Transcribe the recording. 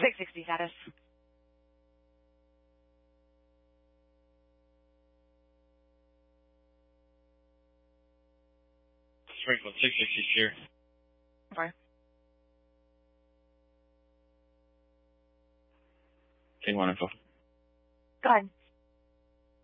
660 status. Franklin 660 clear. Okay. Take one info. Go ahead.